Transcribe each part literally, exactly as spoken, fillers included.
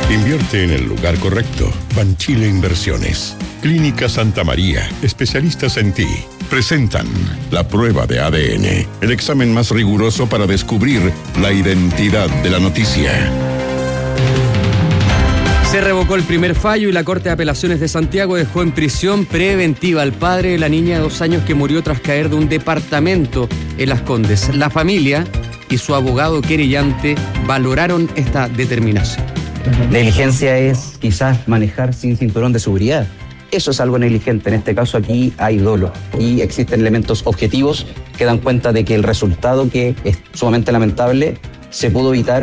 Invierte en el lugar correcto. Banchile Inversiones. Clínica Santa María, especialistas en ti. Presentan la prueba de A D N, el examen más riguroso para descubrir la identidad de la noticia. Se revocó el primer fallo y la Corte de Apelaciones de Santiago dejó en prisión preventiva al padre de la niña de dos años que murió tras caer de un departamento en Las Condes. La familia y su abogado querellante valoraron esta determinación. Negligencia es quizás manejar sin cinturón de seguridad. Eso es algo negligente. En este caso aquí hay dolo y existen elementos objetivos que dan cuenta de que el resultado, que es sumamente lamentable, se pudo evitar.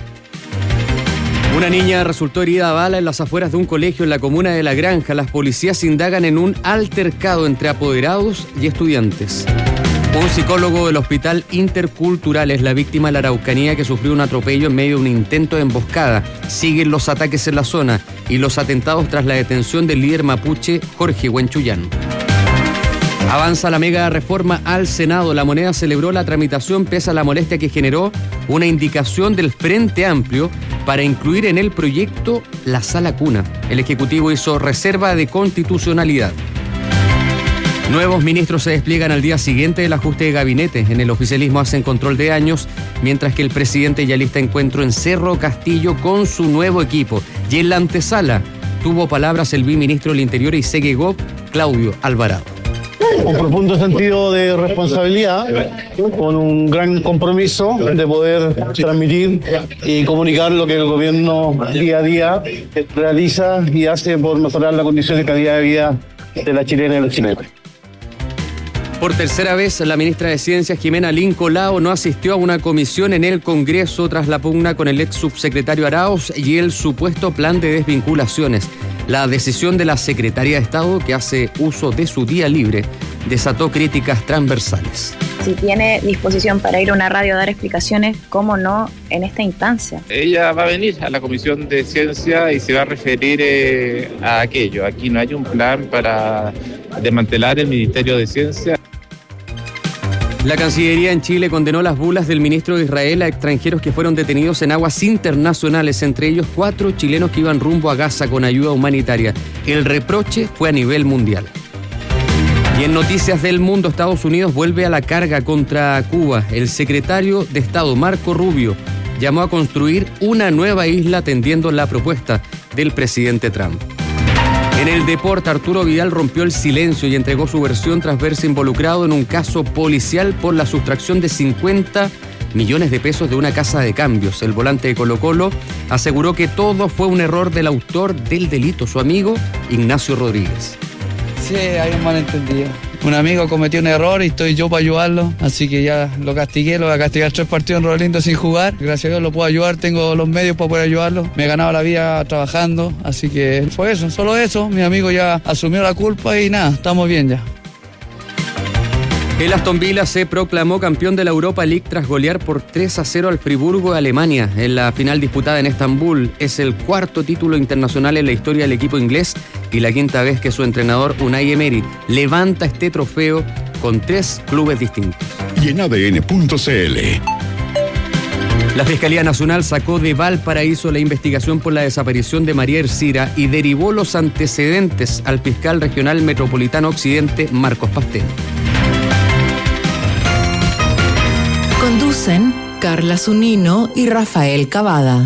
Una niña resultó herida a bala en las afueras de un colegio en la comuna de La Granja. Las policías indagan en un altercado entre apoderados y estudiantes. Un psicólogo del Hospital Intercultural es la víctima de la Araucanía que sufrió un atropello en medio de un intento de emboscada. Siguen los ataques en la zona y los atentados tras la detención del líder mapuche Jorge Huenchuyán. Avanza la mega reforma al Senado. La Moneda celebró la tramitación pese a la molestia que generó una indicación del Frente Amplio para incluir en el proyecto la sala cuna. El Ejecutivo hizo reserva de constitucionalidad. Nuevos ministros se despliegan al día siguiente del ajuste de gabinete. En el oficialismo hacen control de años, mientras que el presidente ya lista encuentro en Cerro Castillo con su nuevo equipo. Y en la antesala tuvo palabras el viceministro del Interior y Segegov, Claudio Alvarado. Un profundo sentido de responsabilidad, con un gran compromiso de poder transmitir y comunicar lo que el gobierno día a día realiza y hace por mejorar la condición de calidad de vida de la chilena y los chilenos. Por tercera vez, la ministra de Ciencias, Jimena Lincolao, no asistió a una comisión en el Congreso tras la pugna con el ex subsecretario Arauz y el supuesto plan de desvinculaciones. La decisión de la secretaria de Estado, que hace uso de su día libre, desató críticas transversales. Si tiene disposición para ir a una radio a dar explicaciones, ¿cómo no en esta instancia? Ella va a venir a la Comisión de Ciencia y se va a referir eh, a aquello. Aquí no hay un plan para desmantelar el Ministerio de Ciencia. La Cancillería en Chile condenó las bulas del ministro de Israel a extranjeros que fueron detenidos en aguas internacionales, entre ellos cuatro chilenos que iban rumbo a Gaza con ayuda humanitaria. El reproche fue a nivel mundial. Y en noticias del mundo, Estados Unidos vuelve a la carga contra Cuba. El secretario de Estado, Marco Rubio, llamó a construir una nueva isla atendiendo la propuesta del presidente Trump. En el deporte, Arturo Vidal rompió el silencio y entregó su versión tras verse involucrado en un caso policial por la sustracción de cincuenta millones de pesos de una casa de cambios. El volante de Colo-Colo aseguró que todo fue un error del autor del delito, su amigo Ignacio Rodríguez. Sí, hay un malentendido. Un amigo cometió un error y estoy yo para ayudarlo, así que ya lo castigué, lo voy a castigar tres partidos en Rolando sin jugar. Gracias a Dios lo puedo ayudar, tengo los medios para poder ayudarlo. Me he ganado la vida trabajando, así que fue eso, solo eso. Mi amigo ya asumió la culpa y nada, estamos bien ya. El Aston Villa se proclamó campeón de la Europa League tras golear por tres a cero al Friburgo de Alemania en la final disputada en Estambul. Es el cuarto título internacional en la historia del equipo inglés y la quinta vez que su entrenador Unai Emery levanta este trofeo con tres clubes distintos. Y en A D N punto C L. La Fiscalía Nacional sacó de Valparaíso la investigación por la desaparición de María Ercira y derivó los antecedentes al fiscal regional metropolitano Occidente, Marcos Pastel. Conducen Carla Zunino y Rafael Cavada.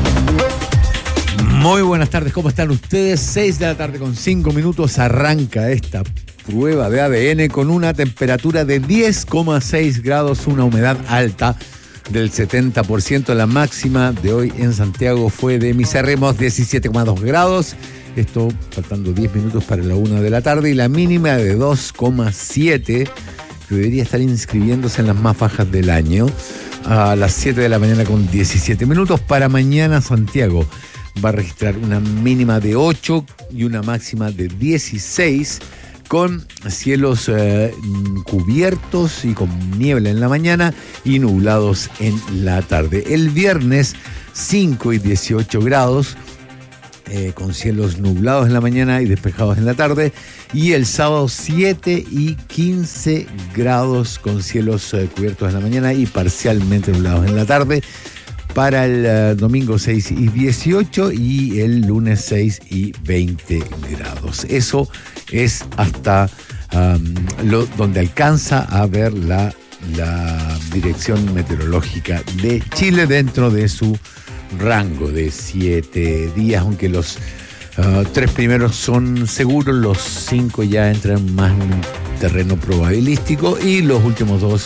Muy buenas tardes, ¿cómo están ustedes? seis de la tarde con cinco minutos arranca esta prueba de A D N con una temperatura de diez coma seis grados, una humedad alta del setenta por ciento. La máxima de hoy en Santiago fue de misérrimos diecisiete coma dos grados. Esto faltando diez minutos para la una de la tarde, y la mínima de dos coma siete, que debería estar inscribiéndose en las más bajas del año, a las siete de la mañana con diecisiete minutos. Para mañana Santiago va a registrar una mínima de ocho y una máxima de dieciséis, con cielos eh, cubiertos y con niebla en la mañana y nublados en la tarde. El viernes cinco y dieciocho grados, eh, con cielos nublados en la mañana y despejados en la tarde. Y el sábado siete y quince grados, con cielos eh, cubiertos en la mañana y parcialmente nublados en la tarde. para el uh, domingo seis y dieciocho y el lunes seis y veinte grados. Eso es hasta um, lo, donde alcanza a ver la, la Dirección Meteorológica de Chile dentro de su rango de siete días, aunque los uh, tres primeros son seguros, los cinco ya entran más en un terreno probabilístico y los últimos dos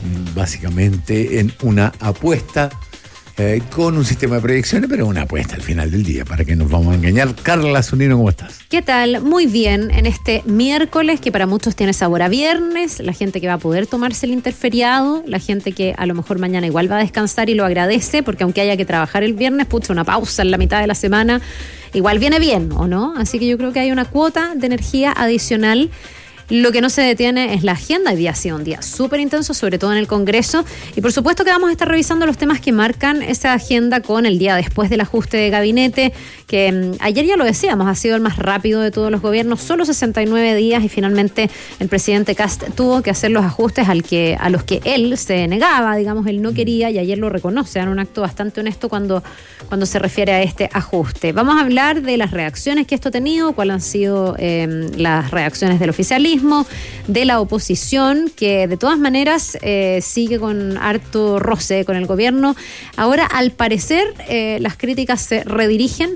básicamente en una apuesta eh, con un sistema de proyecciones, pero una apuesta al final del día, para que nos vamos a engañar. Carla Zunino, ¿cómo estás? ¿Qué tal? Muy bien, en este miércoles que para muchos tiene sabor a viernes, la gente que va a poder tomarse el interferiado, la gente que a lo mejor mañana igual va a descansar y lo agradece, porque aunque haya que trabajar el viernes, pucha, una pausa en la mitad de la semana, igual viene bien, ¿o no? Así que yo creo que hay una cuota de energía adicional. Lo que no se detiene es la agenda. Hoy día ha sido un día súper intenso, sobre todo en el Congreso. Y por supuesto que vamos a estar revisando los temas que marcan esa agenda con el día después del ajuste de gabinete, que mmm, ayer ya lo decíamos, ha sido el más rápido de todos los gobiernos, solo sesenta y nueve días, y finalmente el presidente Kast tuvo que hacer los ajustes al que, a los que él se negaba, digamos, él no quería, y ayer lo reconoce en un acto bastante honesto cuando, cuando se refiere a este ajuste. Vamos a hablar de las reacciones que esto ha tenido, cuáles han sido eh, las reacciones del oficialismo, de la oposición, que de todas maneras eh, sigue con harto roce con el gobierno. Ahora, al parecer, eh, las críticas se redirigen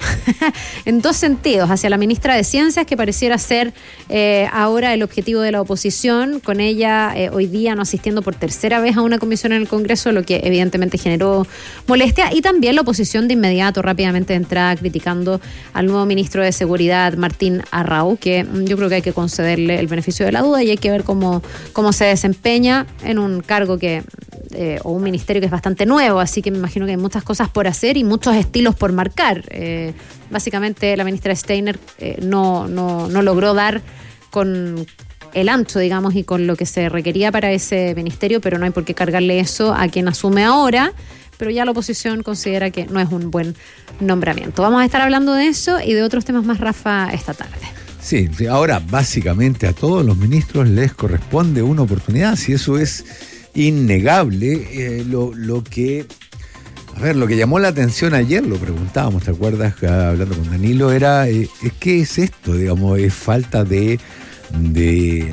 en dos sentidos, hacia la ministra de Ciencias, que pareciera ser eh, ahora el objetivo de la oposición, con ella eh, hoy día no asistiendo por tercera vez a una comisión en el Congreso, lo que evidentemente generó molestia, y también la oposición de inmediato, rápidamente de entrada, criticando al nuevo ministro de Seguridad, Martín Arrau, que yo creo que hay que concederle el beneficio de la duda y hay que ver cómo, cómo se desempeña en un cargo que eh, o un ministerio que es bastante nuevo, así que me imagino que hay muchas cosas por hacer y muchos estilos por marcar. Eh, básicamente la ministra Steiner eh, no, no, no logró dar con el ancho, digamos, y con lo que se requería para ese ministerio, pero no hay por qué cargarle eso a quien asume ahora, pero ya la oposición considera que no es un buen nombramiento. Vamos a estar hablando de eso y de otros temas más, Rafa, esta tarde. Sí, ahora básicamente a todos los ministros les corresponde una oportunidad, si eso es innegable. Eh, lo, lo que, a ver, lo que llamó la atención ayer, lo preguntábamos, ¿te acuerdas? Hablando con Danilo, era, eh, ¿qué es esto? Digamos, es falta de, de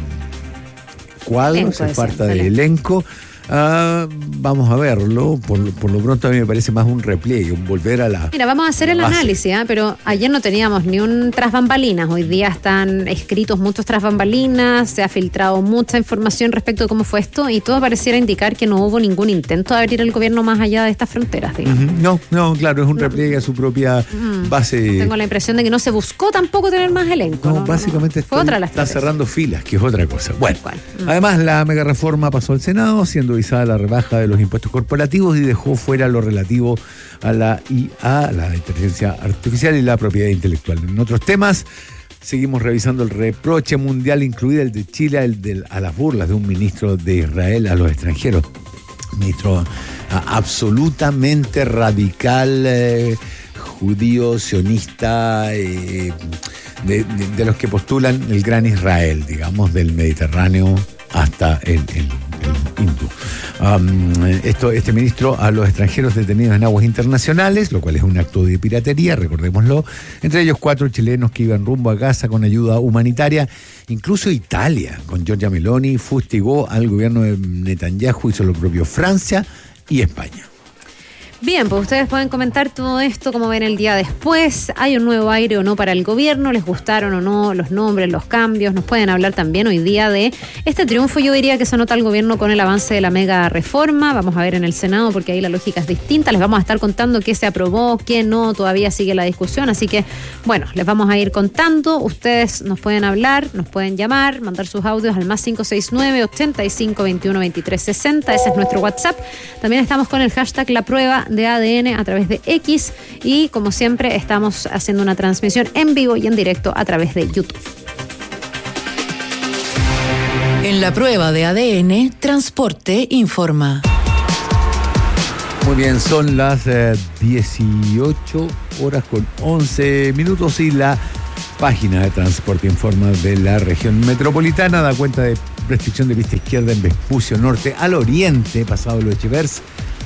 cuadros, es falta de elenco. Uh, vamos a verlo, por, por lo pronto a mí me parece más un repliegue, un volver a la Mira, vamos a hacer el base. análisis, ¿eh? Pero ayer no teníamos ni un tras bambalinas, hoy día están escritos muchos tras bambalinas, se ha filtrado mucha información respecto de cómo fue esto y todo pareciera indicar que no hubo ningún intento de abrir el gobierno más allá de estas fronteras, digamos. Uh-huh. No, no, claro, es un repliegue a su propia uh-huh. base. Tengo la impresión de que no se buscó tampoco tener más elenco. No, no básicamente no, no. Fue otra la está cerrando filas, que es otra cosa. Bueno, uh-huh. además la mega reforma pasó al Senado, siendo la rebaja de los impuestos corporativos y dejó fuera lo relativo a la I A, la inteligencia artificial y la propiedad intelectual. En otros temas, seguimos revisando el reproche mundial, incluido el de Chile, el de, a las burlas de un ministro de Israel a los extranjeros. Ministro a, absolutamente radical, eh, judío, sionista, eh, de, de, de los que postulan el gran Israel, digamos, del Mediterráneo hasta el, el, el hindú. Um, esto, este ministro a los extranjeros detenidos en aguas internacionales, lo cual es un acto de piratería, recordémoslo, entre ellos cuatro chilenos que iban rumbo a Gaza con ayuda humanitaria. Incluso Italia, con Giorgia Meloni, fustigó al gobierno de Netanyahu, hizo lo propio Francia y España. Bien, pues ustedes pueden comentar todo esto, cómo ven el día después, hay un nuevo aire o no para el gobierno, les gustaron o no los nombres, los cambios, nos pueden hablar también hoy día de este triunfo, yo diría que se nota el gobierno con el avance de la mega reforma, vamos a ver en el Senado porque ahí la lógica es distinta, les vamos a estar contando qué se aprobó, qué no, todavía sigue la discusión, así que bueno, les vamos a ir contando, ustedes nos pueden hablar, nos pueden llamar, mandar sus audios al más cinco seis nueve, ochenta y cinco, veintiuno, veintitrés, sesenta, ese es nuestro WhatsApp, también estamos con el hashtag La Prueba de A D N a través de X y como siempre estamos haciendo una transmisión en vivo y en directo a través de YouTube. En La Prueba de A D N, Transporte informa. Muy bien, son las eh, dieciocho horas con once minutos y la página de Transporte Informa de la región metropolitana da cuenta de restricción de pista izquierda en Vespucio Norte al oriente, pasado los Echevers,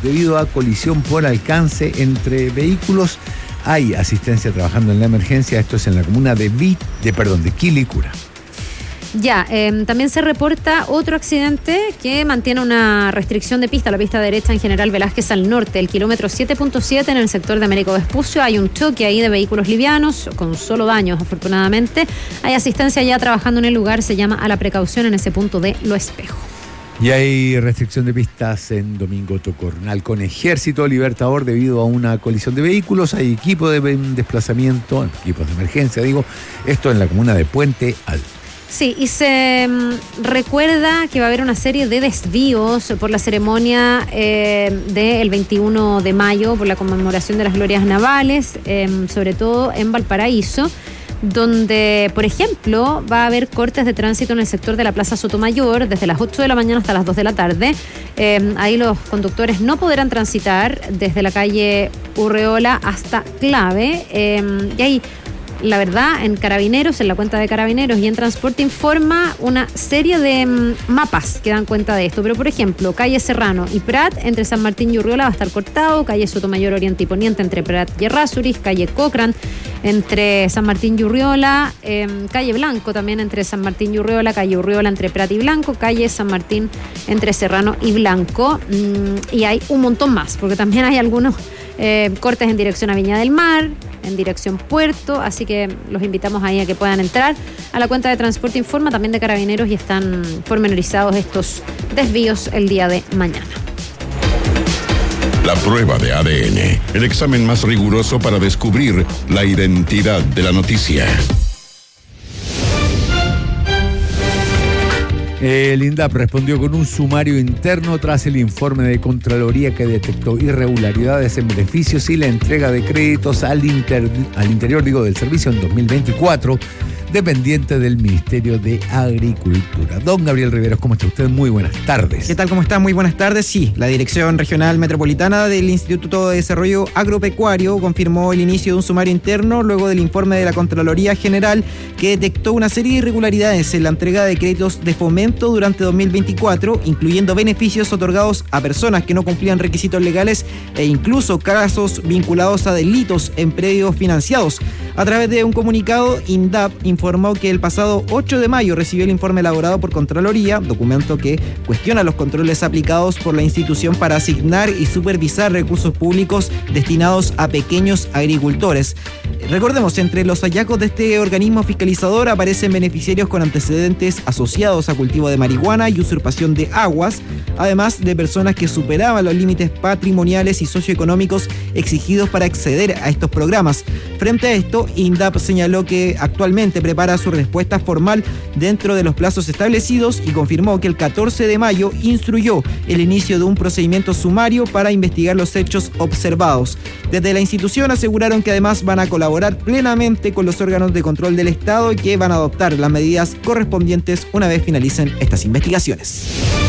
debido a colisión por alcance entre vehículos. Hay asistencia trabajando en la emergencia. Esto es en la comuna de Vi, de perdón, de Quilicura. Ya, eh, también se reporta otro accidente que mantiene una restricción de pista, la pista derecha en General Velázquez al norte, el kilómetro siete punto siete en el sector de Américo Vespucio. Hay un choque ahí de vehículos livianos, con solo daños afortunadamente. Hay asistencia ya trabajando en el lugar, se llama a la precaución en ese punto de Lo Espejo. Y hay restricción de pistas en Domingo Tocornal con Ejército Libertador debido a una colisión de vehículos. Hay equipo de desplazamiento, equipos de emergencia, digo, esto en la comuna de Puente Alto. Sí, y se um, recuerda que va a haber una serie de desvíos por la ceremonia eh, del veintiuno de mayo, por la conmemoración de las glorias navales, eh, sobre todo en Valparaíso, donde, por ejemplo, va a haber cortes de tránsito en el sector de la Plaza Sotomayor desde las ocho de la mañana hasta las dos de la tarde. Eh, ahí los conductores no podrán transitar desde la calle Urreola hasta Clave. Eh, y hay, la verdad, en Carabineros, en la cuenta de Carabineros y en Transporte Informa, una serie de um, mapas que dan cuenta de esto. Pero, por ejemplo, calle Serrano y Prat entre San Martín y Urriola va a estar cortado, calle Sotomayor Oriente y Poniente entre Prat y Errázuriz, calle Cochrane entre San Martín y Urriola, eh, calle Blanco también entre San Martín y Urriola, calle Urriola entre Prat y Blanco, calle San Martín entre Serrano y Blanco. Mm, y hay un montón más, porque también hay algunos eh, cortes en dirección a Viña del Mar, en dirección Puerto, así que los invitamos ahí a que puedan entrar a la cuenta de Transporte Informa, también de Carabineros, y están pormenorizados estos desvíos el día de mañana. La prueba de A D N, el examen más riguroso para descubrir la identidad de la noticia. El INDAP respondió con un sumario interno tras el informe de Contraloría que detectó irregularidades en beneficios y la entrega de créditos al, inter, al interior digo, del servicio en dos mil veinticuatro, dependiente del Ministerio de Agricultura. Don Gabriel Riveros, ¿cómo está usted? Muy buenas tardes. ¿Qué tal? ¿Cómo está? Muy buenas tardes. Sí, la Dirección Regional Metropolitana del Instituto de Desarrollo Agropecuario confirmó el inicio de un sumario interno luego del informe de la Contraloría General que detectó una serie de irregularidades en la entrega de créditos de fomento durante dos mil veinticuatro, incluyendo beneficios otorgados a personas que no cumplían requisitos legales e incluso casos vinculados a delitos en predios financiados. A través de un comunicado, INDAP informó que el pasado ocho de mayo recibió el informe elaborado por Contraloría, documento que cuestiona los controles aplicados por la institución para asignar y supervisar recursos públicos destinados a pequeños agricultores. Recordemos, entre los hallazgos de este organismo fiscalizador aparecen beneficiarios con antecedentes asociados a cultivo de marihuana y usurpación de aguas, además de personas que superaban los límites patrimoniales y socioeconómicos exigidos para acceder a estos programas. Frente a esto, INDAP señaló que actualmente prepara su respuesta formal dentro de los plazos establecidos y confirmó que el catorce de mayo instruyó el inicio de un procedimiento sumario para investigar los hechos observados. Desde la institución aseguraron que además van a colaborar plenamente con los órganos de control del Estado y que van a adoptar las medidas correspondientes una vez finalicen estas investigaciones.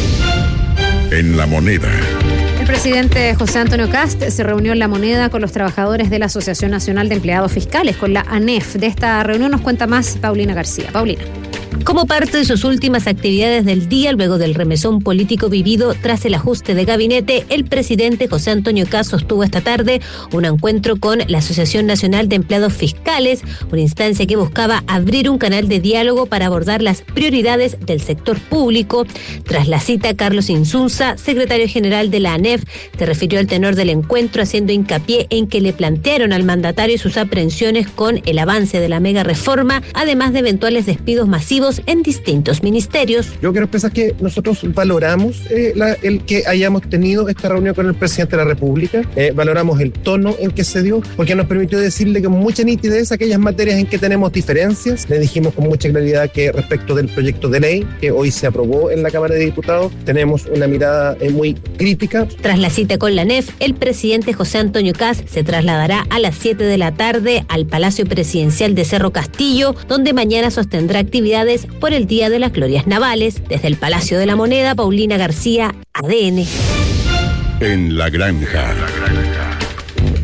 En La Moneda. El presidente José Antonio Kast se reunió en La Moneda con los trabajadores de la Asociación Nacional de Empleados Fiscales, con la ANEF. De esta reunión nos cuenta más Paulina García. Paulina. Como parte de sus últimas actividades del día, luego del remesón político vivido tras el ajuste de gabinete, el presidente José Antonio Kast sostuvo esta tarde un encuentro con la Asociación Nacional de Empleados Fiscales, una instancia que buscaba abrir un canal de diálogo para abordar las prioridades del sector público. Tras la cita, Carlos Insunza, secretario general de la ANEF, se refirió al tenor del encuentro haciendo hincapié en que le plantearon al mandatario sus aprehensiones con el avance de la mega reforma, además de eventuales despidos masivos en distintos ministerios. Yo quiero expresar que nosotros valoramos eh, la, el que hayamos tenido esta reunión con el presidente de la República, eh, valoramos el tono en que se dio, porque nos permitió decirle con mucha nitidez aquellas materias en que tenemos diferencias. Le dijimos con mucha claridad que respecto del proyecto de ley que hoy se aprobó en la Cámara de Diputados, tenemos una mirada eh, muy crítica. Tras la cita con la ANEF, el presidente José Antonio Kast se trasladará a las siete de la tarde al Palacio Presidencial de Cerro Castillo, donde mañana sostendrá actividades por el Día de las Glorias Navales. Desde el Palacio de la Moneda, Paulina García, A D N. En La Granja.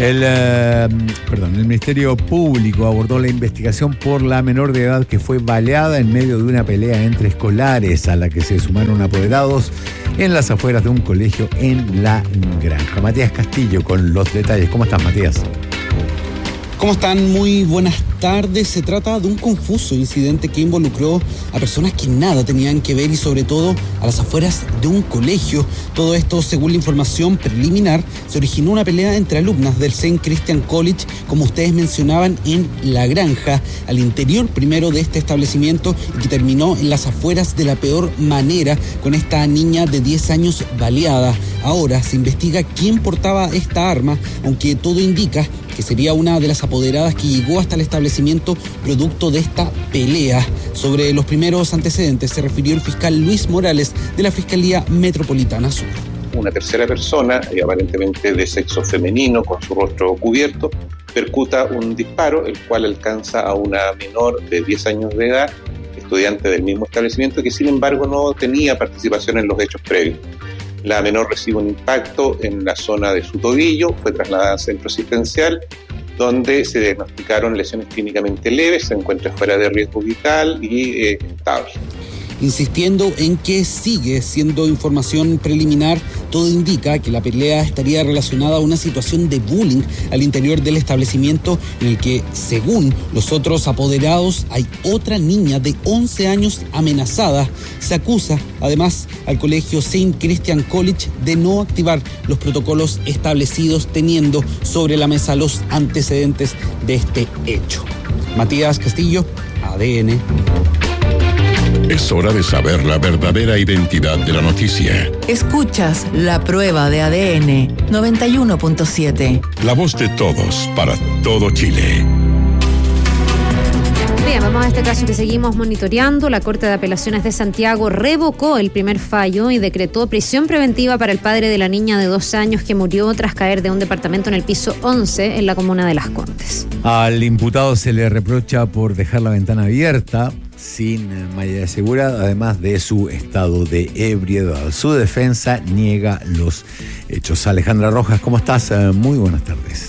El, eh, perdón, el Ministerio Público abordó la investigación por la menor de edad que fue baleada en medio de una pelea entre escolares a la que se sumaron apoderados en las afueras de un colegio en La Granja. Matías Castillo con los detalles. ¿Cómo estás, Matías? ¿Cómo están? Muy buenas tardes. Se trata de un confuso incidente que involucró a personas que nada tenían que ver y sobre todo a las afueras de un colegio. Todo esto, según la información preliminar, se originó una pelea entre alumnas del Saint Christian College, como ustedes mencionaban, en La Granja, al interior primero de este establecimiento, y que terminó en las afueras de la peor manera, con esta niña de diez años baleada. Ahora se investiga quién portaba esta arma, aunque todo indica que sería una de las apoderadas que llegó hasta el establecimiento producto de esta pelea. Sobre los primeros antecedentes se refirió el fiscal Luis Morales de la Fiscalía Metropolitana Sur. Una tercera persona, aparentemente de sexo femenino, con su rostro cubierto, percuta un disparo, el cual alcanza a una menor de diez años de edad, estudiante del mismo establecimiento, que sin embargo no tenía participación en los hechos previos. La menor recibe un impacto en la zona de su tobillo, fue trasladada al centro asistencial, donde se diagnosticaron lesiones clínicamente leves, se encuentra fuera de riesgo vital y eh, estable. Insistiendo en que sigue siendo información preliminar, todo indica que la pelea estaría relacionada a una situación de bullying al interior del establecimiento, en el que, según los otros apoderados, hay otra niña de once años amenazada. Se acusa, además, al colegio Saint Christian College de no activar los protocolos establecidos, teniendo sobre la mesa los antecedentes de este hecho. Matías Castillo, A D N. Es hora de saber la verdadera identidad de la noticia. Escuchas La Prueba de A D N noventa y uno punto siete. La voz de todos para todo Chile. Bien, vamos a este caso que seguimos monitoreando. La Corte de Apelaciones de Santiago revocó el primer fallo y decretó prisión preventiva para el padre de la niña de dos años que murió tras caer de un departamento en el piso once en la comuna de Las Condes. Al imputado se le reprocha por dejar la ventana abierta sin malla de seguridad, además de su estado de ebriedad. Su defensa niega los hechos. Alejandra Rojas, ¿cómo estás? Muy buenas tardes.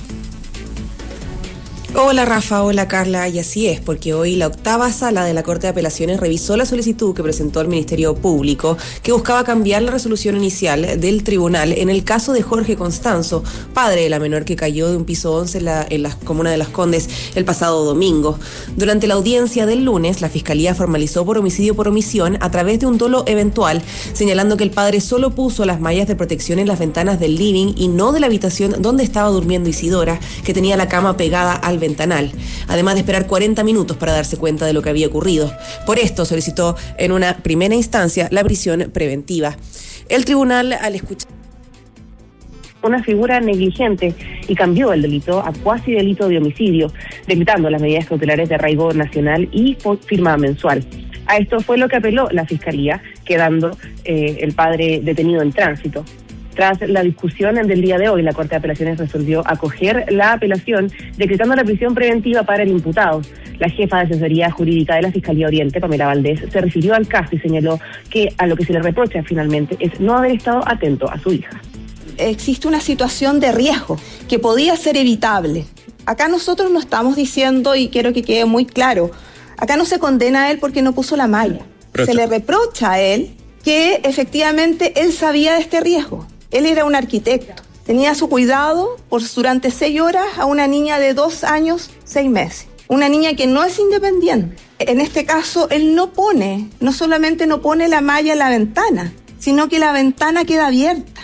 Hola Rafa, hola Carla, y así es, porque hoy la octava sala de la Corte de Apelaciones revisó la solicitud que presentó el Ministerio Público, que buscaba cambiar la resolución inicial del tribunal en el caso de Jorge Constanzo, padre de la menor que cayó de un piso once en la, en la comuna de Las Condes el pasado domingo. Durante la audiencia del lunes, la Fiscalía formalizó por homicidio por omisión a través de un dolo eventual, señalando que el padre solo puso las mallas de protección en las ventanas del living y no de la habitación donde estaba durmiendo Isidora, que tenía la cama pegada al ventanal, además de esperar cuarenta minutos para darse cuenta de lo que había ocurrido. Por esto solicitó en una primera instancia la prisión preventiva. El tribunal, al escuchar una figura negligente y cambió el delito a cuasi delito de homicidio, decretando las medidas cautelares de arraigo nacional y firma mensual. A esto fue lo que apeló la Fiscalía, quedando eh, el padre detenido en tránsito. Tras la discusión del día de hoy, la Corte de Apelaciones resolvió acoger la apelación, decretando la prisión preventiva para el imputado. La jefa de asesoría jurídica de la Fiscalía Oriente, Pamela Valdés, se refirió al caso y señaló que a lo que se le reprocha finalmente es no haber estado atento a su hija. Existe una situación de riesgo que podía ser evitable. Acá nosotros no estamos diciendo, y quiero que quede muy claro, acá no se condena a él porque no puso la malla. Se le reprocha a él que efectivamente él sabía de este riesgo. Él era un arquitecto, tenía a su cuidado por durante seis horas a una niña de dos años, seis meses. Una niña que no es independiente. En este caso, él no pone, no solamente no pone la malla en la ventana, sino que la ventana queda abierta.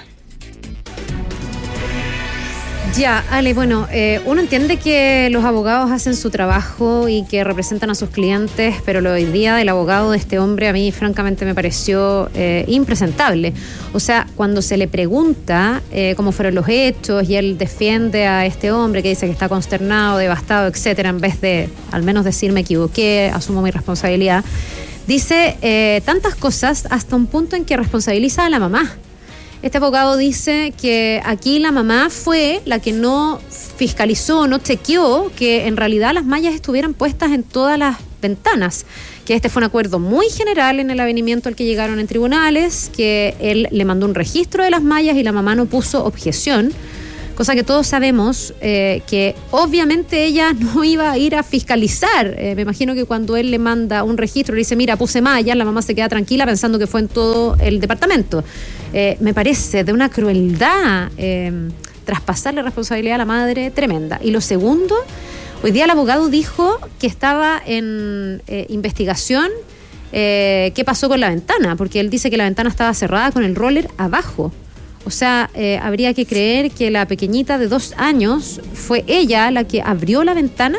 Ya, Ale, bueno, eh, uno entiende que los abogados hacen su trabajo y que representan a sus clientes, pero lo de hoy día del abogado de este hombre a mí francamente me pareció eh, impresentable. O sea, cuando se le pregunta eh, cómo fueron los hechos y él defiende a este hombre que dice que está consternado, devastado, etcétera, en vez de al menos decir me equivoqué, asumo mi responsabilidad, dice eh, tantas cosas hasta un punto en que responsabiliza a la mamá. Este abogado dice que aquí la mamá fue la que no fiscalizó, no chequeó que en realidad las mallas estuvieran puestas en todas las ventanas, que este fue un acuerdo muy general en el avenimiento al que llegaron en tribunales, que él le mandó un registro de las mallas y la mamá no puso objeción, cosa que todos sabemos eh, que obviamente ella no iba a ir a fiscalizar. Eh, me imagino que cuando él le manda un registro, le dice, mira, puse malla, la mamá se queda tranquila pensando que fue en todo el departamento. Eh, me parece de una crueldad eh, traspasarle responsabilidad a la madre tremenda. Y lo segundo, hoy día el abogado dijo que estaba en eh, investigación eh, qué pasó con la ventana, porque él dice que la ventana estaba cerrada con el roller abajo. O sea, eh, habría que creer que la pequeñita de dos años fue ella la que abrió la ventana.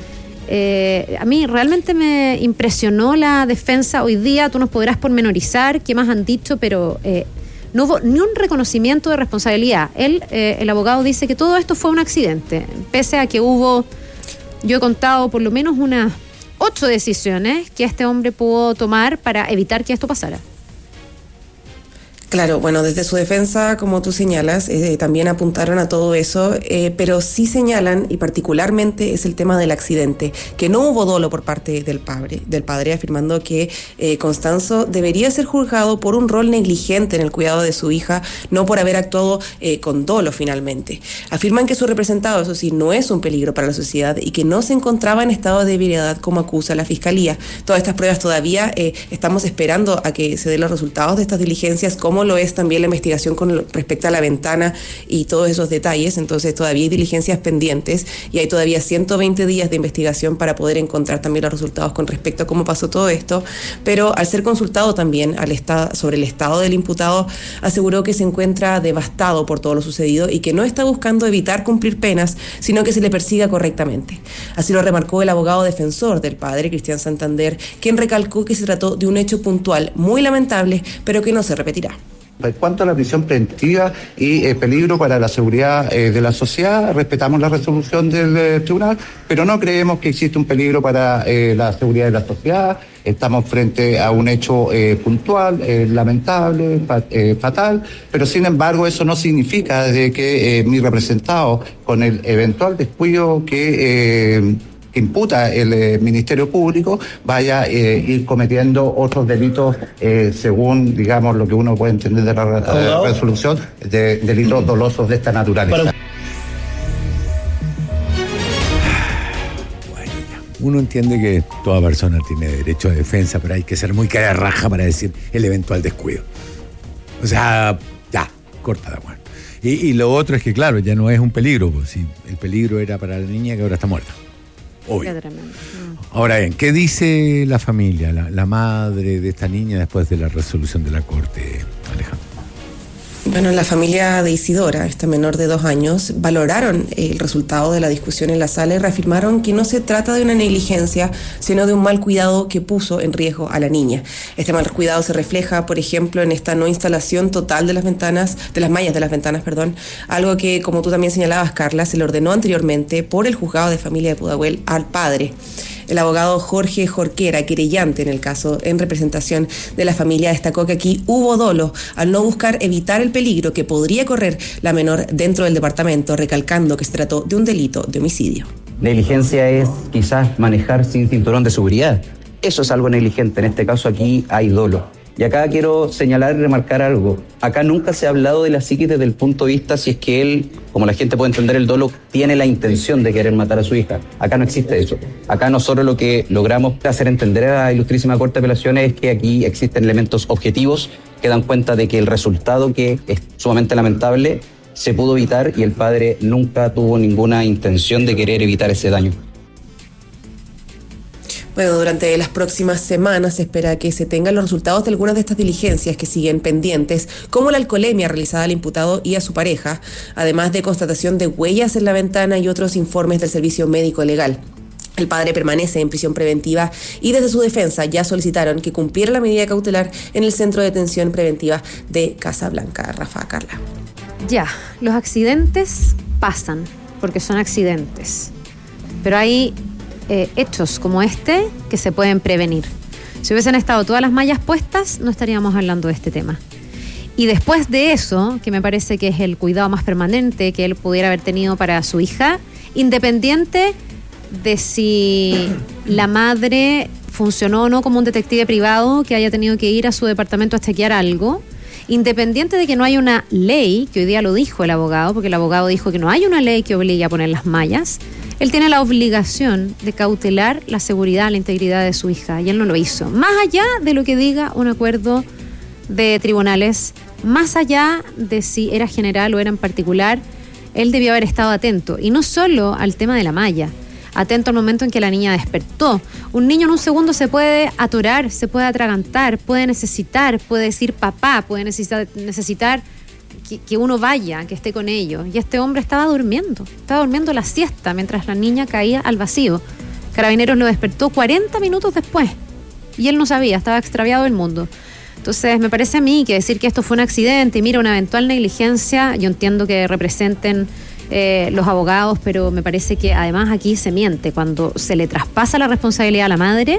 Eh, a mí realmente me impresionó la defensa hoy día. Tú nos podrás pormenorizar qué más han dicho, pero eh, no hubo ni un reconocimiento de responsabilidad. Él, eh, el abogado, dice que todo esto fue un accidente, pese a que hubo, yo he contado por lo menos unas ocho decisiones que este hombre pudo tomar para evitar que esto pasara. Claro, bueno, desde su defensa, como tú señalas, eh, también apuntaron a todo eso, eh, pero sí señalan, y particularmente es el tema del accidente, que no hubo dolo por parte del padre, del padre afirmando que eh, Constanzo debería ser juzgado por un rol negligente en el cuidado de su hija, no por haber actuado eh, con dolo finalmente. Afirman que su representado, eso sí, no es un peligro para la sociedad y que no se encontraba en estado de ebriedad como acusa la Fiscalía. Todas estas pruebas todavía eh, estamos esperando a que se den los resultados de estas diligencias, como lo es también la investigación con respecto a la ventana y todos esos detalles. Entonces todavía hay diligencias pendientes y hay todavía ciento veinte días de investigación para poder encontrar también los resultados con respecto a cómo pasó todo esto, pero al ser consultado también al estado, sobre el estado del imputado, aseguró que se encuentra devastado por todo lo sucedido y que no está buscando evitar cumplir penas, sino que se le persiga correctamente. Así lo remarcó el abogado defensor del padre, Cristian Santander, quien recalcó que se trató de un hecho puntual muy lamentable, pero que no se repetirá. En cuanto a la prisión preventiva y eh, peligro para la seguridad eh, de la sociedad, respetamos la resolución del eh, tribunal, pero no creemos que existe un peligro para eh, la seguridad de la sociedad. Estamos frente a un hecho eh, puntual, eh, lamentable, fa- eh, fatal, pero sin embargo eso no significa de que eh, mi representado, con el eventual descuido que... Eh, que imputa el eh, Ministerio Público, vaya a eh, ir cometiendo otros delitos eh, según, digamos, lo que uno puede entender de la eh, resolución, de delitos dolosos de esta naturaleza. Uno entiende que toda persona tiene derecho a defensa, pero hay que ser muy cara de raja para decir el eventual descuido. O sea, ya, corta de acuerdo. Y, y lo otro es que, claro, ya no es un peligro, pues si el peligro era para la niña que ahora está muerta. Obvio. Ahora bien, ¿qué dice la familia, la, la madre de esta niña después de la resolución de la Corte, Alejandro? Bueno, la familia de Isidora, esta menor de dos años, valoraron el resultado de la discusión en la sala y reafirmaron que no se trata de una negligencia, sino de un mal cuidado que puso en riesgo a la niña. Este mal cuidado se refleja, por ejemplo, en esta no instalación total de las ventanas, de las mallas de las ventanas, perdón, algo que, como tú también señalabas, Carla, se le ordenó anteriormente por el juzgado de familia de Pudahuel al padre. El abogado Jorge Jorquera, querellante en el caso en representación de la familia, destacó que aquí hubo dolo al no buscar evitar el peligro que podría correr la menor dentro del departamento, recalcando que se trató de un delito de homicidio. Negligencia es quizás manejar sin cinturón de seguridad. Eso es algo negligente. En este caso aquí hay dolo. Y acá quiero señalar y remarcar algo. Acá nunca se ha hablado de la psiquis desde el punto de vista si es que él, como la gente puede entender el dolo, tiene la intención de querer matar a su hija. Acá no existe eso. Acá nosotros lo que logramos hacer entender a la Ilustrísima Corte de Apelaciones es que aquí existen elementos objetivos que dan cuenta de que el resultado, que es sumamente lamentable, se pudo evitar y el padre nunca tuvo ninguna intención de querer evitar ese daño. Bueno, durante las próximas semanas se espera que se tengan los resultados de algunas de estas diligencias que siguen pendientes, como la alcoholemia realizada al imputado y a su pareja, además de constatación de huellas en la ventana y otros informes del Servicio Médico Legal. El padre permanece en prisión preventiva y desde su defensa ya solicitaron que cumpliera la medida cautelar en el Centro de Detención Preventiva de Casablanca. Rafa, Carla. Ya, los accidentes pasan porque son accidentes, pero hay Eh, hechos como este que se pueden prevenir. Si hubiesen estado todas las mallas puestas, no estaríamos hablando de este tema. Y después de eso, que me parece que es el cuidado más permanente que él pudiera haber tenido para su hija, independiente de si la madre funcionó o no como un detective privado que haya tenido que ir a su departamento a chequear algo, Independiente de que no hay una ley, que hoy día lo dijo el abogado, porque el abogado dijo que no hay una ley que obligue a poner las mallas, él tiene la obligación de cautelar la seguridad, la integridad de su hija, y él no lo hizo. Más allá de lo que diga un acuerdo de tribunales, más allá de si era general o era en particular, él debió haber estado atento, y no solo al tema de la malla, atento al momento en que la niña despertó. Un niño en un segundo se puede atorar, se puede atragantar, puede necesitar, puede decir papá, puede necesitar, necesitar que, que uno vaya, que esté con ellos. Y este hombre estaba durmiendo, estaba durmiendo la siesta mientras la niña caía al vacío. Carabineros lo despertó cuarenta minutos después y él no sabía, estaba extraviado del mundo. Entonces me parece a mí que decir que esto fue un accidente y mira, una eventual negligencia, yo entiendo que representen Eh, los abogados, pero me parece que además aquí se miente cuando se le traspasa la responsabilidad a la madre,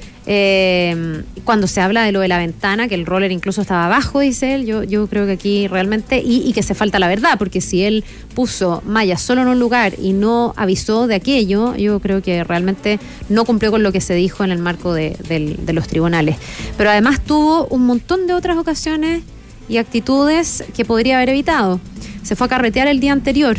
eh, cuando se habla de lo de la ventana, que el roller incluso estaba abajo, dice él. Yo, yo creo que aquí realmente, y, y que se falta la verdad, porque si él puso mallas solo en un lugar y no avisó de aquello, yo creo que realmente no cumplió con lo que se dijo en el marco de, de, de los tribunales. Pero además tuvo un montón de otras ocasiones y actitudes que podría haber evitado. Se fue a carretear el día anterior,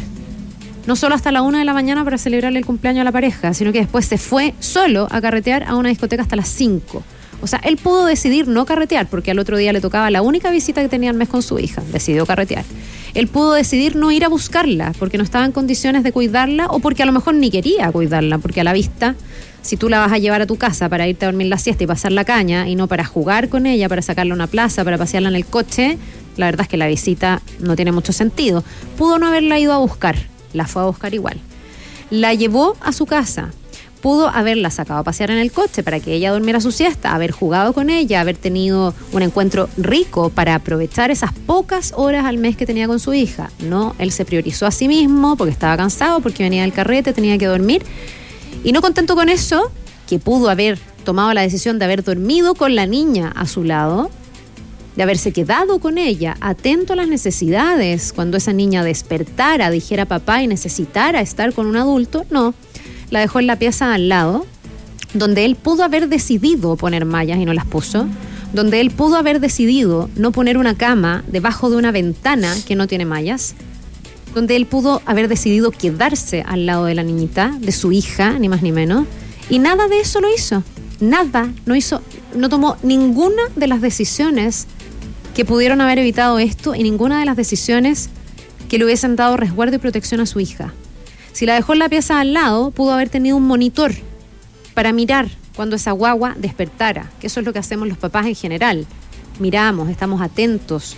no solo hasta la una de la mañana para celebrarle el cumpleaños a la pareja, sino que después se fue solo a carretear a una discoteca hasta las cinco. O sea, él pudo decidir no carretear, porque al otro día le tocaba la única visita que tenía al mes con su hija, decidió carretear. Él pudo decidir no ir a buscarla, porque no estaba en condiciones de cuidarla, o porque a lo mejor ni quería cuidarla, porque a la vista, si tú la vas a llevar a tu casa para irte a dormir la siesta y pasar la caña, y no para jugar con ella, para sacarla a una plaza, para pasearla en el coche, la verdad es que la visita no tiene mucho sentido. Pudo no haberla ido a buscar, la fue a buscar igual. La llevó a su casa, pudo haberla sacado a pasear en el coche para que ella durmiera su siesta, haber jugado con ella, haber tenido un encuentro rico para aprovechar esas pocas horas al mes que tenía con su hija. No, él se priorizó a sí mismo porque estaba cansado, porque venía del carrete, tenía que dormir. Y no contento con eso, que pudo haber tomado la decisión de haber dormido con la niña a su lado, de haberse quedado con ella, atento a las necesidades, cuando esa niña despertara, dijera papá y necesitara estar con un adulto, no, la dejó en la pieza al lado, donde él pudo haber decidido poner mallas y no las puso, donde él pudo haber decidido no poner una cama debajo de una ventana que no tiene mallas, donde él pudo haber decidido quedarse al lado de la niñita, de su hija, ni más ni menos, y nada de eso lo hizo, nada, no hizo, no tomó ninguna de las decisiones que pudieron haber evitado esto y ninguna de las decisiones que le hubiesen dado resguardo y protección a su hija. Si la dejó en la pieza al lado, pudo haber tenido un monitor para mirar cuando esa guagua despertara, que eso es lo que hacemos los papás en general. Miramos, estamos atentos,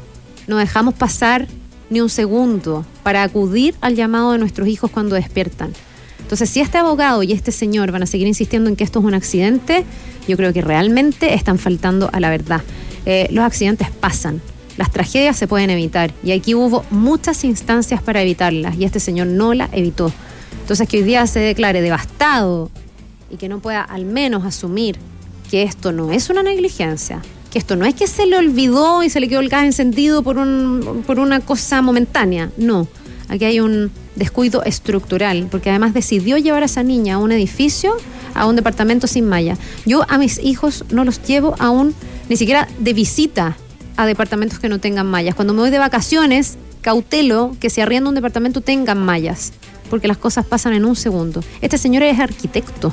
no dejamos pasar ni un segundo para acudir al llamado de nuestros hijos cuando despiertan. Entonces, si este abogado y este señor van a seguir insistiendo en que esto es un accidente, yo creo que realmente están faltando a la verdad. Eh, los accidentes pasan, las tragedias se pueden evitar y aquí hubo muchas instancias para evitarlas y este señor no la evitó. Entonces, que hoy día se declare devastado y que no pueda al menos asumir que esto no es una negligencia, que esto no es que se le olvidó y se le quedó el gas encendido por, un, por una cosa momentánea, no. Aquí hay un descuido estructural, porque además decidió llevar a esa niña a un edificio, a un departamento sin malla. Yo a mis hijos no los llevo aún, ni siquiera de visita a departamentos que no tengan mallas. Cuando me voy de vacaciones, cautelo que si arriendo un departamento tengan mallas, porque las cosas pasan en un segundo. Este señor es arquitecto,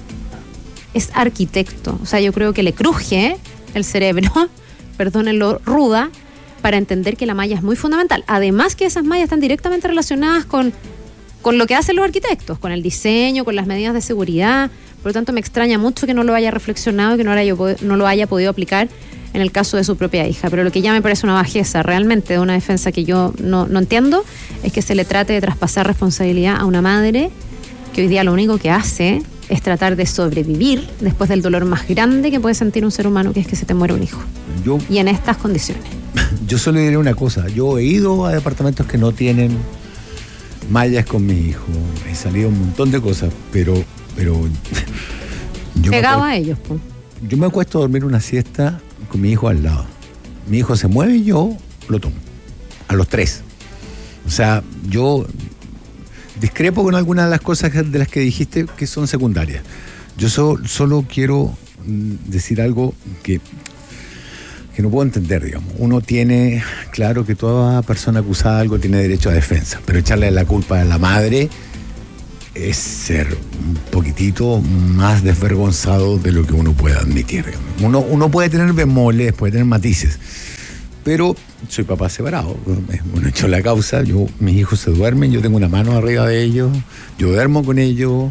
es arquitecto, o sea, yo creo que le cruje el cerebro, perdónenlo ruda, para entender que la malla es muy fundamental. Además que esas mallas están directamente relacionadas con, con lo que hacen los arquitectos, con el diseño, con las medidas de seguridad. Por lo tanto, me extraña mucho que no lo haya reflexionado y que no, haya, no lo haya podido aplicar en el caso de su propia hija. Pero lo que ya me parece una bajeza realmente de una defensa que yo no, no entiendo es que se le trate de traspasar responsabilidad a una madre que hoy día lo único que hace es tratar de sobrevivir después del dolor más grande que puede sentir un ser humano, que es que se te muere un hijo. Yo, y en estas condiciones. Yo solo diré una cosa. Yo he ido a departamentos que no tienen mallas con mi hijo. He salido un montón de cosas, pero... pero yo Pegado me a ellos, pues. Yo me acuesto a dormir una siesta con mi hijo al lado. Mi hijo se mueve y yo lo tomo. A los tres. O sea, yo discrepo con algunas de las cosas de las que dijiste que son secundarias. Yo so, solo quiero decir algo que que no puedo entender, digamos. Uno tiene, claro que toda persona acusada de algo tiene derecho a defensa, pero echarle la culpa a la madre es ser un poquitito más desvergonzado de lo que uno puede admitir. Uno, uno puede tener bemoles, puede tener matices, pero soy papá separado. Uno echó la causa, yo, mis hijos se duermen, yo tengo una mano arriba de ellos, yo duermo con ellos,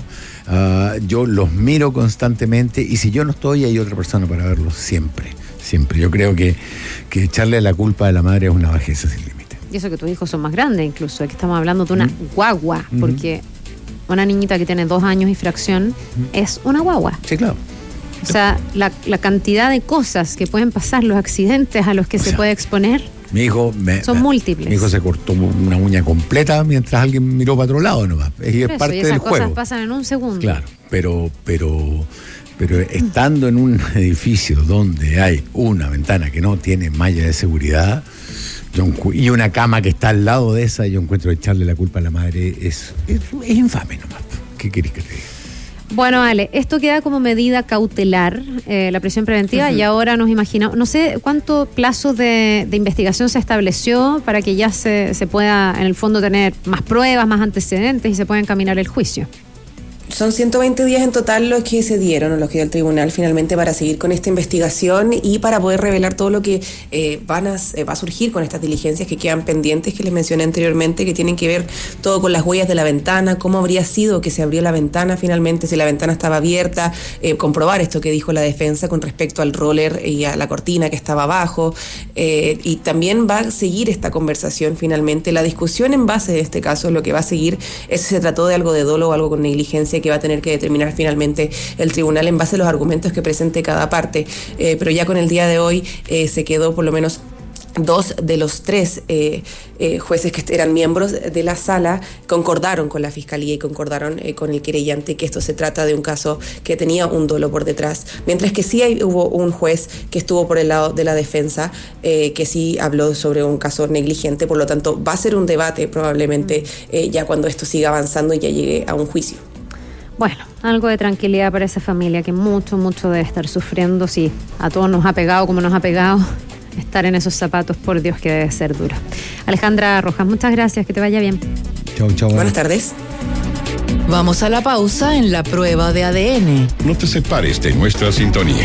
uh, yo los miro constantemente, y si yo no estoy, hay otra persona para verlos siempre, siempre. Yo creo que, que echarle la culpa a la madre es una bajeza sin límite. Y eso que tus hijos son más grandes incluso, aquí estamos hablando de una ¿Mm? guagua, ¿Mm? porque una niñita que tiene dos años y fracción ¿Mm? es una guagua. Sí, claro. O sea, la, la cantidad de cosas que pueden pasar, los accidentes a los que o se sea, puede exponer, mi hijo me, son múltiples. Mi hijo se cortó una uña completa mientras alguien miró para otro lado nomás. Es, es parte del juego. Esas cosas pasan en un segundo. Claro, pero, pero, pero estando en un edificio donde hay una ventana que no tiene malla de seguridad, yo, y una cama que está al lado de esa, yo encuentro que echarle la culpa a la madre es, es, es infame nomás. ¿Qué querés que te diga? Bueno, Ale, esto queda como medida cautelar, eh, la prisión preventiva, uh-huh. y ahora nos imaginamos, no sé cuánto plazo de, de investigación se estableció para que ya se, se pueda, en el fondo, tener más pruebas, más antecedentes y se pueda encaminar el juicio. Son ciento veinte días en total los que se dieron, o los que dio el tribunal finalmente para seguir con esta investigación y para poder revelar todo lo que eh, van a, eh, va a surgir con estas diligencias que quedan pendientes, que les mencioné anteriormente, que tienen que ver todo con las huellas de la ventana, cómo habría sido que se abrió la ventana finalmente, si la ventana estaba abierta, eh, comprobar esto que dijo la defensa con respecto al roller y a la cortina que estaba abajo, eh, y también va a seguir esta conversación finalmente. La discusión en base de este caso, lo que va a seguir es si se trató de algo de dolo o algo con negligencia, que va a tener que determinar finalmente el tribunal en base a los argumentos que presente cada parte, eh, pero ya con el día de hoy eh, se quedó por lo menos dos de los tres eh, eh, jueces que eran miembros de la sala concordaron con la fiscalía y concordaron eh, con el querellante que esto se trata de un caso que tenía un dolo por detrás, mientras que sí hay, hubo un juez que estuvo por el lado de la defensa eh, que sí habló sobre un caso negligente. Por lo tanto va a ser un debate probablemente eh, ya cuando esto siga avanzando y ya llegue a un juicio. Bueno, algo de tranquilidad para esa familia que mucho, mucho debe estar sufriendo. Sí, a todos nos ha pegado como nos ha pegado. Estar en esos zapatos, por Dios, que debe ser duro. Alejandra Rojas, muchas gracias, que te vaya bien. Chau, chau. Buenas tardes. Vamos a la pausa en la prueba de A D N. No te separes de nuestra sintonía.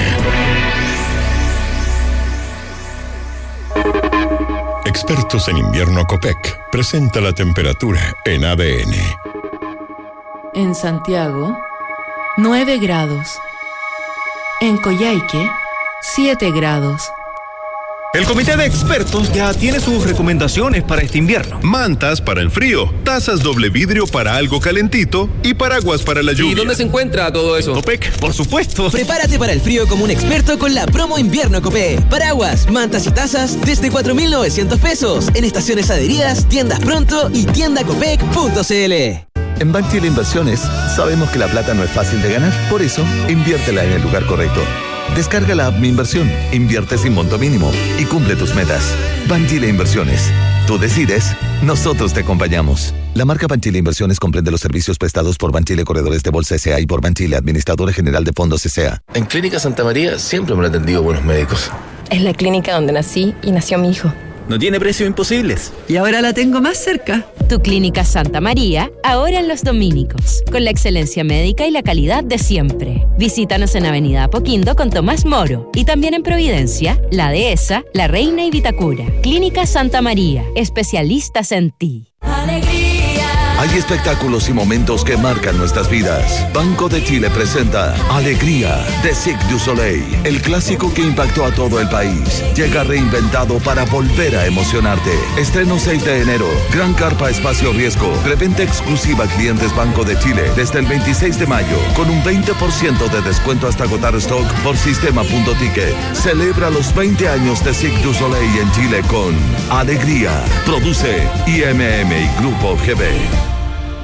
Expertos en invierno Copec presenta la temperatura en A D N. En Santiago, nueve grados. En Coyhaique, siete grados. El comité de expertos ya tiene sus recomendaciones para este invierno. Mantas para el frío, tazas doble vidrio para algo calentito y paraguas para la lluvia. ¿Y dónde se encuentra todo eso? Copec, por supuesto. Prepárate para el frío como un experto con la promo invierno Copec. Paraguas, mantas y tazas desde cuatro mil novecientos pesos en estaciones adheridas, tiendas pronto y tienda copec punto c l. En Banchile Inversiones sabemos que la plata no es fácil de ganar, por eso inviértela en el lugar correcto. Descarga la app Mi Inversión, invierte sin monto mínimo y cumple tus metas. Banchile Inversiones. Tú decides, nosotros te acompañamos. La marca Banchile Inversiones comprende los servicios prestados por Banchile Corredores de Bolsa S A y por Banchile Administradora General de Fondos S A. En Clínica Santa María siempre me han atendido buenos médicos. Es la clínica donde nací y nació mi hijo. No tiene precios imposibles. Y ahora la tengo más cerca. Tu Clínica Santa María, ahora en Los Dominicos, con la excelencia médica y la calidad de siempre. Visítanos en Avenida Apoquindo con Tomás Moro y también en Providencia, La Dehesa, La Reina y Vitacura. Clínica Santa María, especialistas en ti. ¡Alegría! Hay espectáculos y momentos que marcan nuestras vidas. Banco de Chile presenta Alegría de Cirque du Soleil, el clásico que impactó a todo el país. Llega reinventado para volver a emocionarte. Estreno seis de enero. Gran carpa espacio riesgo. Preventa exclusiva a clientes Banco de Chile desde el veintiséis de mayo con un veinte por ciento de descuento hasta agotar stock por sistema punto ticket. Celebra los veinte años de Cirque du Soleil en Chile con Alegría. Produce I M M y Grupo G B.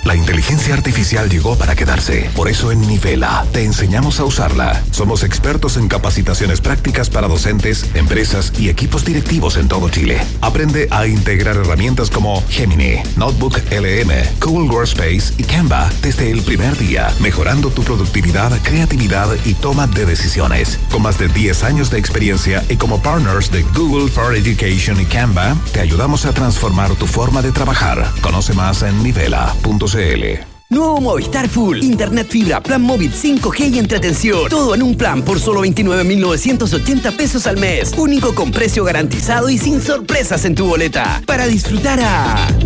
La inteligencia artificial llegó para quedarse. Por eso en Nivela te enseñamos a usarla. Somos expertos en capacitaciones prácticas para docentes, empresas y equipos directivos en todo Chile. Aprende a integrar herramientas como Gemini, Notebook L M, Google Workspace y Canva desde el primer día, mejorando tu productividad, creatividad y toma de decisiones. Con más de diez años de experiencia y como partners de Google for Education y Canva, te ayudamos a transformar tu forma de trabajar. Conoce más en nivela punto c l. Nuevo Movistar Full. Internet fibra, plan móvil cinco G y entretención. Todo en un plan por solo veintinueve mil novecientos ochenta pesos al mes. Único con precio garantizado y sin sorpresas en tu boleta. Para disfrutar a...